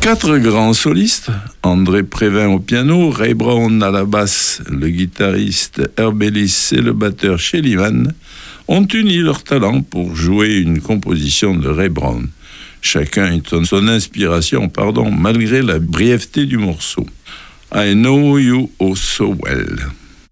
4 grands solistes, André Prévin au piano, Ray Brown à la basse, le guitariste Herb Ellis et le batteur Shelly Manne, ont uni leurs talents pour jouer une composition de Ray Brown. Chacun étonne son inspiration, malgré la brièveté du morceau. I Know You Oh So Well.